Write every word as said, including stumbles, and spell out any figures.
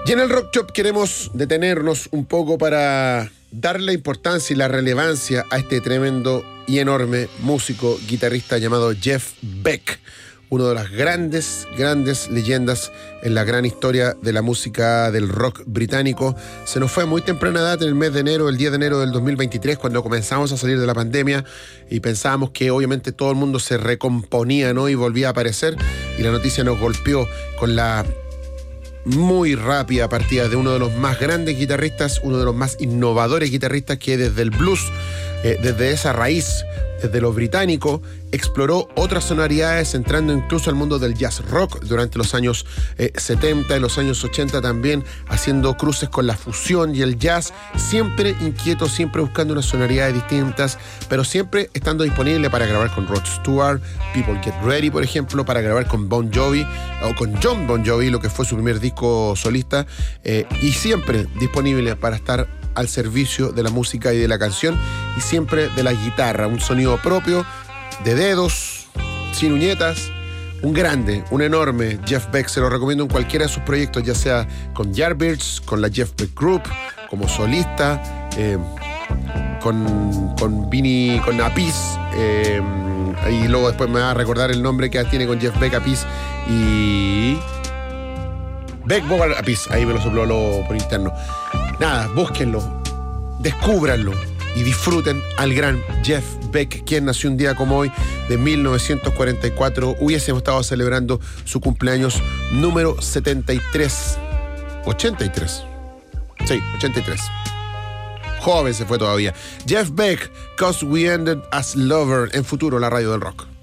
Y en el Rock Shop queremos detenernos un poco para darle la importancia y la relevancia a este tremendo y enorme músico, guitarrista llamado Jeff Beck, uno de las grandes, grandes leyendas en la gran historia de la música del rock británico. Se nos fue a muy temprana edad, en el mes de enero, el diez de enero del dos mil veintitrés, cuando comenzamos a salir de la pandemia y pensábamos que obviamente todo el mundo se recomponía, ¿no? Y volvía a aparecer, y la noticia nos golpeó con la muy rápida partida de uno de los más grandes guitarristas, uno de los más innovadores guitarristas que desde el blues, eh, desde esa raíz, desde lo británico, exploró otras sonoridades, entrando incluso al mundo del jazz rock durante los años eh, setenta y los años ochenta también, haciendo cruces con la fusión y el jazz, siempre inquieto, siempre buscando unas sonoridades distintas, pero siempre estando disponible para grabar con Rod Stewart, People Get Ready, por ejemplo, para grabar con Bon Jovi, o con John Bon Jovi, lo que fue su primer disco solista, eh, y siempre disponible para estar al servicio de la música y de la canción, y siempre de la guitarra, un sonido propio, de dedos, sin uñetas, un grande, un enorme Jeff Beck. Se lo recomiendo en cualquiera de sus proyectos, ya sea con Yardbirds, con la Jeff Beck Group, como solista, eh, con, con Vinnie, con Apis, eh, y luego después me va a recordar el nombre que tiene con Jeff Beck, Apis y Beck Vocal Apis, ahí me lo sopló lo, por interno. Nada, búsquenlo, descúbranlo y disfruten al gran Jeff Beck, quien nació un día como hoy de mil novecientos cuarenta y cuatro. Hubiésemos estado celebrando su cumpleaños número setenta y tres. ochenta y tres. Sí, ochenta y tres. Joven se fue todavía. Jeff Beck, 'Cause We Ended as Lover, en Futuro, la radio del rock.